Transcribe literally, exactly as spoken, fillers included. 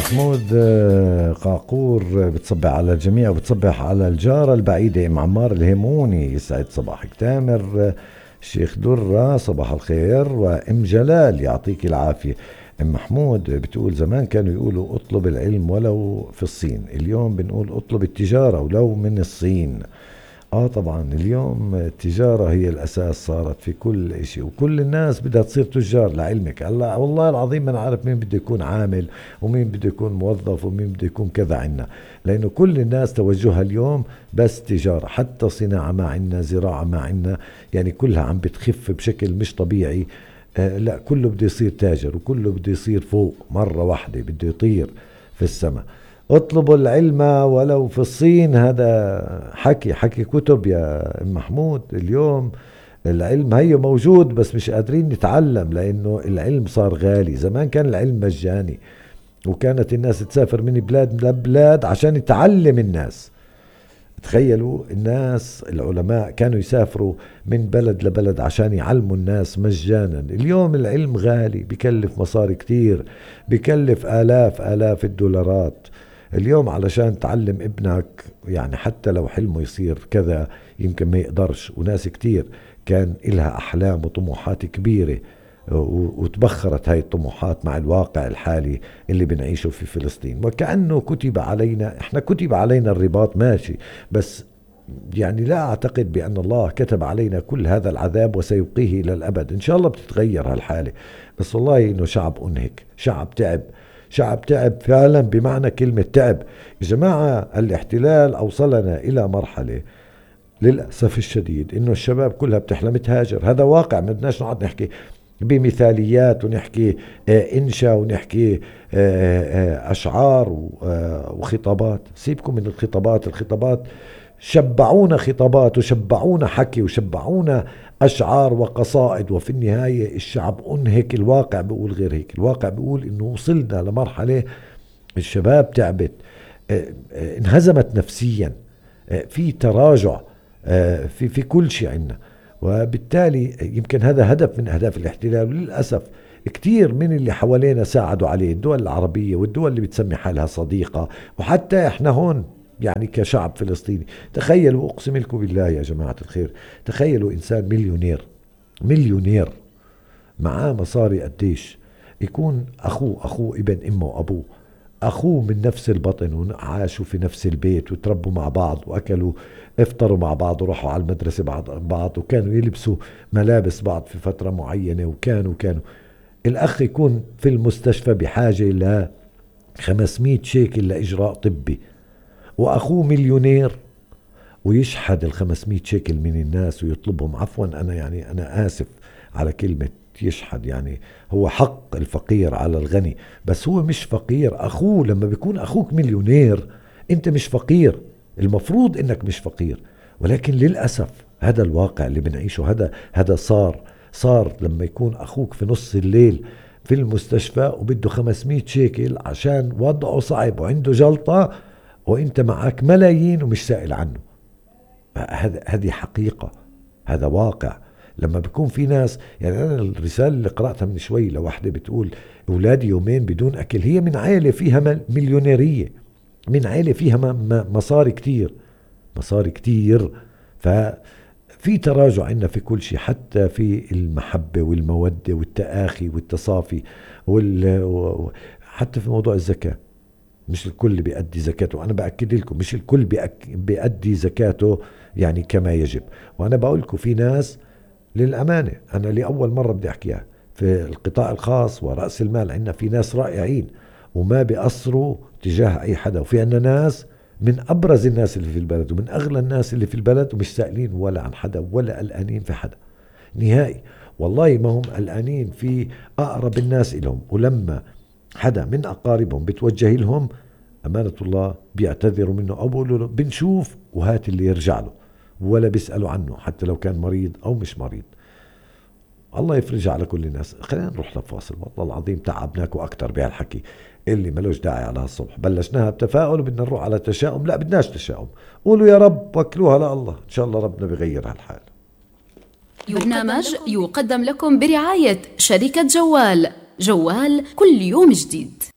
محمود آه، قاقور آه، بتصبح على الجميع وبتصبح على الجارة البعيدة ام عمار الهيموني، يسعد صباحك. تامر آه، شيخ درة صباح الخير، وام جلال يعطيك العافية. ام محمود بتقول زمان كانوا يقولوا اطلب العلم ولو في الصين، اليوم بنقول اطلب التجارة ولو من الصين. اه طبعا اليوم التجارة هي الاساس، صارت في كل اشي وكل الناس بدها تصير تجار. لعلمك هلا والله العظيم ما نعرف مين بده يكون عامل ومين بده يكون موظف ومين بده يكون كذا عنا، لانه كل الناس توجهها اليوم بس تجارة. حتى صناعة ما عنا، زراعة ما عنا، يعني كلها عم بتخف بشكل مش طبيعي. آه لا، كله بده يصير تاجر وكله بده يصير فوق مرة واحدة، بده يطير في السماء. اطلبوا العلم ولو في الصين، هذا حكي حكي كتب يا ام محمود. اليوم العلم هي موجود بس مش قادرين نتعلم، لانه العلم صار غالي. زمان كان العلم مجاني وكانت الناس تسافر من بلاد لبلاد عشان يتعلم الناس. تخيلوا الناس العلماء كانوا يسافروا من بلد لبلد عشان يعلموا الناس مجانا. اليوم العلم غالي، بكلف مصاري كتير، بكلف آلاف آلاف الدولارات. اليوم علشان تعلم ابنك، يعني حتى لو حلمه يصير كذا يمكن ما يقدرش. وناس كتير كان إلها أحلام وطموحات كبيرة وتبخرت هاي الطموحات مع الواقع الحالي اللي بنعيشه في فلسطين. وكأنه كتب علينا، احنا كتب علينا الرباط ماشي، بس يعني لا أعتقد بأن الله كتب علينا كل هذا العذاب وسيبقيه إلى الأبد. إن شاء الله بتتغير هالحالة، بس والله إنه شعب أنهك، شعب تعب، شعب تعب فعلا بمعنى كلمة تعب. يا جماعة الاحتلال أوصلنا إلى مرحلة للأسف الشديد إنه الشباب كلها بتحلم تهاجر. هذا واقع، ما بدناش نقعد نحكي بمثاليات ونحكي آه إنشا ونحكي آه آه أشعار آه وخطابات. سيبكم من الخطابات، الخطابات شبعونا خطابات وشبعونا حكي وشبعونا أشعار وقصائد، وفي النهاية الشعب أنهك. الواقع بيقول غير هيك، الواقع بيقول إنه وصلنا لمرحلة الشباب تعبت، آه آه انهزمت نفسيا، آه في تراجع آه في في كل شيء عندنا. وبالتالي يمكن هذا هدف من أهداف الاحتلال، وللأسف كتير من اللي حوالينا ساعدوا عليه، الدول العربية والدول اللي بتسمي حالها صديقة، وحتى احنا هون يعني كشعب فلسطيني. تخيلوا، أقسم لكم بالله يا جماعة الخير، تخيلوا إنسان مليونير، مليونير معاه مصاري قديش، يكون أخوه أخوه ابن أمه وأبوه، أخوه من نفس البطن وعاشوا في نفس البيت وتربوا مع بعض وأكلوا افطروا مع بعض وراحوا على المدرسة بعض بعض وكانوا يلبسوا ملابس بعض في فترة معينة، وكانوا كانوا الأخ يكون في المستشفى بحاجة ل خمسمائة شيكل لإجراء طبي، وأخوه مليونير ويشحد ال خمسمائة شيكل من الناس ويطلبهم. عفوا أنا يعني أنا آسف على كلمة يشحد، يعني هو حق الفقير على الغني، بس هو مش فقير. أخوه لما بيكون أخوك مليونير أنت مش فقير، المفروض أنك مش فقير. ولكن للأسف هذا الواقع اللي بنعيشه، هذا هذا صار صار لما يكون أخوك في نص الليل في المستشفى وبده خمسمائة شيكل عشان وضعه صعب وعنده جلطة، وانت معك ملايين ومش سائل عنه. هذه حقيقة، هذا واقع. لما بيكون في ناس، يعني أنا الرسالة اللي قرأتها من شوي لوحدة بتقول أولادي يومين بدون أكل، هي من عائلة فيها مليونيرية، من عائلة فيها مصاري كتير، مصاري كتير. ففي تراجع عندنا في كل شيء، حتى في المحبة والمودة والتآخي والتصافي وال... حتى في موضوع الزكاة. مش الكل بيأدي زكاته، أنا بأكد لكم مش الكل بيأك... بيأدي زكاته يعني كما يجب. وأنا بقول لكم في ناس للأمانة، أنا لأول مرة بدي أحكيها، في القطاع الخاص ورأس المال عندنا في ناس رائعين وما بيأثروا تجاه أي حدا، وفي عندنا ناس من أبرز الناس اللي في البلد ومن أغلى الناس اللي في البلد ومش سائلين ولا عن حدا ولا قلقانين في حدا نهائي. والله ما هم قلقانين في أقرب الناس إلهم، ولما حدا من أقاربهم بتوجه لهم أمانة الله بيعتذروا منه أو بيقولوا له بنشوف وهات اللي يرجع له، ولا بيسألوا عنه حتى لو كان مريض أو مش مريض. الله يفرجها على كل الناس. خلينا نروح لفاصل، والله العظيم تعبناكوا أكتر بهالحكي اللي ملوش داعي على الصبح. بلشناها بتفاؤل وبدنا نروح على تشاؤم، لا بدناش تشاؤم، قولوا يا رب وكلوها لله، إن شاء الله ربنا بيغير هالحال. برنامج يقدم لكم برعاية شركة جوال، جوال كل يوم جديد.